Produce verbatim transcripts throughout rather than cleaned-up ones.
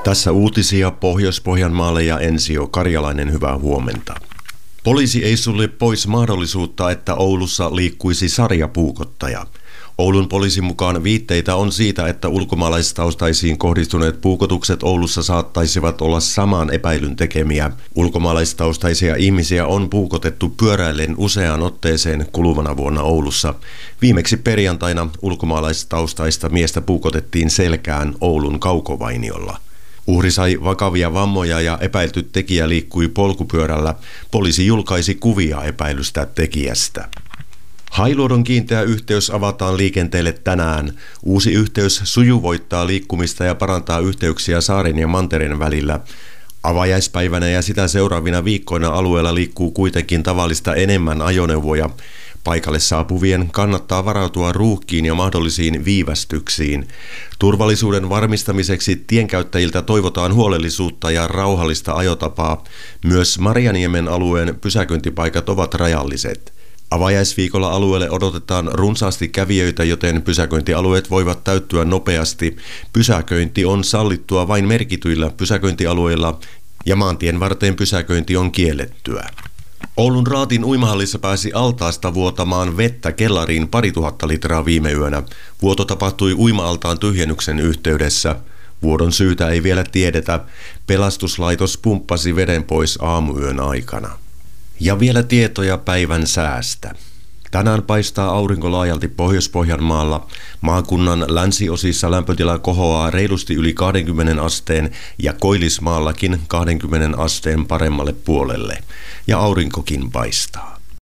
Tässä uutisia Pohjois-Pohjanmaalle ja Ensio Karjalainen, hyvää huomenta. Poliisi ei sulje pois mahdollisuutta, että Oulussa liikkuisi sarjapuukottaja. Oulun poliisin mukaan viitteitä on siitä, että ulkomaalaistaustaisiin kohdistuneet puukotukset Oulussa saattaisivat olla saman epäilyn tekemiä. Ulkomaalaistaustaisia ihmisiä on puukotettu pyöräillen useaan otteeseen kuluvana vuonna Oulussa. Viimeksi perjantaina ulkomaalaistaustaista miestä puukotettiin selkään Oulun Kaukovainiolla. Uhri sai vakavia vammoja ja epäilty tekijä liikkui polkupyörällä. Poliisi julkaisi kuvia epäilystä tekijästä. Hailuodon kiinteä yhteys avataan liikenteelle tänään. Uusi yhteys sujuvoittaa liikkumista ja parantaa yhteyksiä saaren ja mantereen välillä. Avajaispäivänä ja sitä seuraavina viikkoina alueella liikkuu kuitenkin tavallista enemmän ajoneuvoja. Paikalle saapuvien kannattaa varautua ruuhkiin ja mahdollisiin viivästyksiin. Turvallisuuden varmistamiseksi tienkäyttäjiltä toivotaan huolellisuutta ja rauhallista ajotapaa. Myös Marjaniemen alueen pysäköintipaikat ovat rajalliset. Avajaisviikolla alueelle odotetaan runsaasti kävijöitä, joten pysäköintialueet voivat täyttyä nopeasti. Pysäköinti on sallittua vain merkityillä pysäköintialueilla ja maantien varteen pysäköinti on kiellettyä. Oulun Raatin uimahallissa pääsi altaasta vuotamaan vettä kellariin pari tuhatta litraa viime yönä. Vuoto tapahtui uima-altaan tyhjennyksen yhteydessä. Vuodon syytä ei vielä tiedetä. Pelastuslaitos pumppasi veden pois aamuyön aikana. Ja vielä tietoja päivän säästä. Tänään paistaa aurinko laajalti Pohjois-Pohjanmaalla. Maakunnan länsiosissa lämpötila kohoaa reilusti yli kaksikymmentä asteen ja Koillismaallakin kaksikymmentä asteen paremmalle puolelle. Ja aurinkokin paistaa.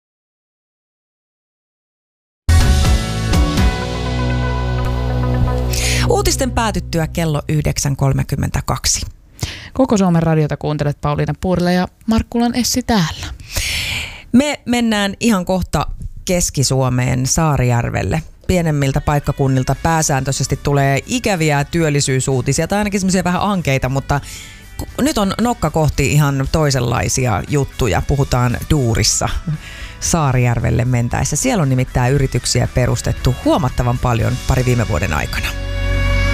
Uutisten päätyttyä kello yhdeksän kolmekymmentäkaksi. Koko Suomen radiota kuuntelet Pauliina Puurila ja Markkulan Essi täällä. Me mennään ihan kohta Keski-Suomeen Saarijärvelle. Pienemmiltä paikkakunnilta pääsääntöisesti tulee ikäviä työllisyysuutisia tai ainakin semmoisia vähän ankeita, mutta nyt on nokka kohti ihan toisenlaisia juttuja. Puhutaan duurissa Saarijärvelle mentäessä. Siellä on nimittäin yrityksiä perustettu huomattavan paljon pari viime vuoden aikana.